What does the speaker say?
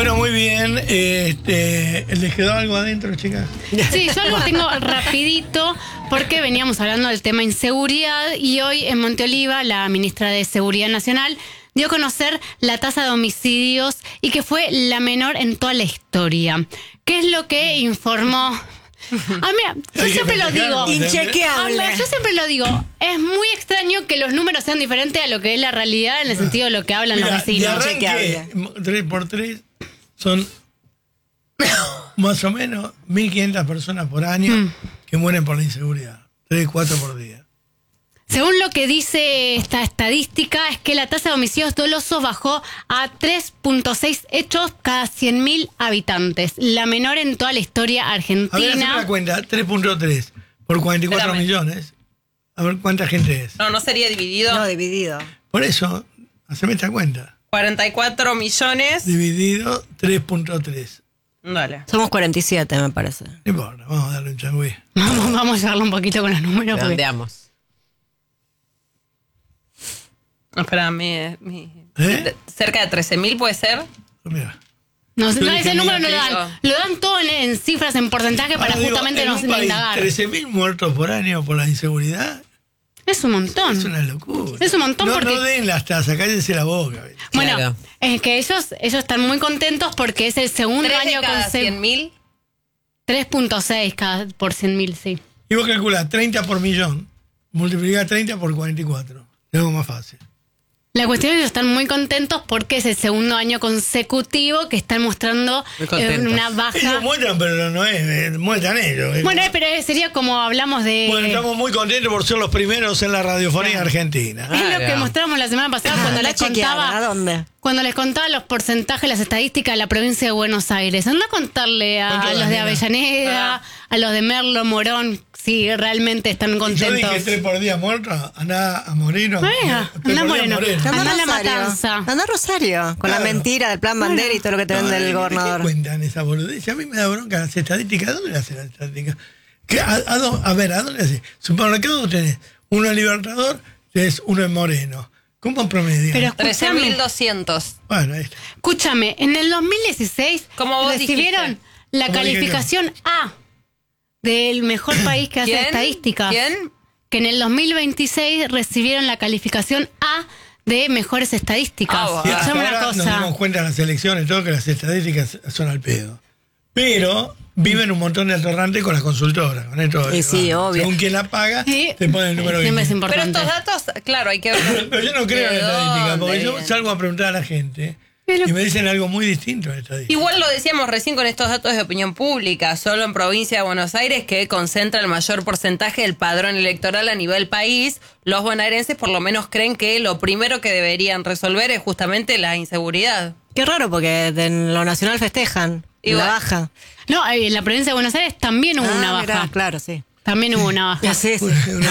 Bueno, muy bien. ¿Les quedó algo adentro, chicas? Sí, yo lo tengo rapidito porque veníamos hablando del tema inseguridad y hoy en Monteoliva la ministra de Seguridad Nacional dio a conocer la tasa de homicidios y que fue la menor en toda la historia. ¿Qué es lo que informó? Mira, yo siempre lo digo. Inchequeable. Yo siempre lo digo. Es muy extraño que los números sean diferentes a lo que es la realidad en el sentido de lo que hablan los De vecinos. arranque, 3 por 3 son más o menos 1.500 personas por año que mueren por la inseguridad. 3, 4 por día. Según lo que dice esta estadística, es que la tasa de homicidios dolosos bajó a 3.6 hechos cada 100.000 habitantes. La menor en toda la historia A ver, haceme argentina. la cuenta. 3.3 por 44 Espérame. millones. A ver cuánta gente es. No sería dividido. No, dividido. Por eso, haceme esta cuenta. 44 millones. Dividido 3.3. Dale. Somos 47, me parece. No importa, vamos a darle un changüí. Vamos a llevarlo un poquito con los números. Porque... Redondeamos. Espera, cerca de 13.000 puede ser. Mira. No, Yo ese dije, número no mira, lo dan. Lo dan todo en cifras, en porcentaje para Ahora digo, justamente en no un país, indagar. 13.000 muertos por año por la inseguridad. Es un montón. Es una locura. Es un montón no, porque... No den las tasas, cállense la boca. Bueno, Claro. es que ellos están muy contentos porque es el segundo 3 de año cada con 100.000. 3.6 cada por 100.000, sí. Y vos calculás 30 por millón, multiplicás 30 por 44. Es algo más fácil. La cuestión es que están muy contentos porque es el segundo año consecutivo que están mostrando Muy contentos. una Ellos baja. muestran, pero no es, muestran ellos. Bueno, pero sería como hablamos de... Bueno, estamos muy contentos por ser los primeros en la radiofonía argentina. Es lo que Claro. mostramos la semana pasada cuando Anda les chequeada, ¿a contaba... dónde? Cuando les contaba los porcentajes, las estadísticas de la provincia de Buenos Aires. Anda a contarle a Contalas, los de nena. Avellaneda, a los de Merlo, Morón, si realmente están Yo contentos. dije 3 por día muertos, andá a Moreno. Venga, 3 andá por día Moreno. Andá a La Matanza. Anda a Rosario, con Claro. la mentira del plan Bandera y todo lo que te vende el ¿De gobernador. qué cuentan esa boludez? A mí me da bronca las estadísticas. ¿Dónde las hacen las estadísticas? A ver, ¿a dónde hace? Supermercado tenés uno en Libertador, tenés uno en Moreno. ¿Cómo promedio? Pero escúchame, 13.200. Bueno, ahí está. escúchame, en el 2016 Como vos recibieron dijiste. la Como dije calificación A del mejor país que hace ¿Quién? estadísticas. ¿Quién? Que en el 2026 recibieron la calificación A de mejores estadísticas. Ah, Y bueno. hasta Escuchame ahora una nos cosa. dimos cuenta en las elecciones, todo que las estadísticas son al pedo. Pero viven un montón de atorrantes con las consultoras. Con esto, Y sí, obvio. Según quien la paga, Sí, te pone el número que siempre es quiere. Pero importante. estos datos, claro, hay que ver. Pero yo no creo en ¿De estadística, porque dónde yo vienen? salgo a preguntar a la gente Pero- y me dicen algo muy distinto en estadística. Igual lo decíamos recién con estos datos de opinión pública, solo en provincia de Buenos Aires, que concentra el mayor porcentaje del padrón electoral a nivel país, los bonaerenses por lo menos creen que lo primero que deberían resolver es justamente la inseguridad. Qué raro, porque en lo nacional festejan. Y la Igual. baja. No, en la provincia de Buenos Aires también hubo una baja. mirá, claro, sí. También hubo una baja. Sí, sí.